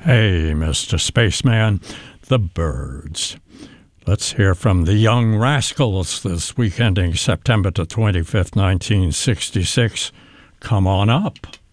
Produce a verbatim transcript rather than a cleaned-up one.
Hey, Mister Spaceman, the Byrds. Let's hear from the Young Rascals this week ending September the twenty-fifth, nineteen sixty-six. Come on up.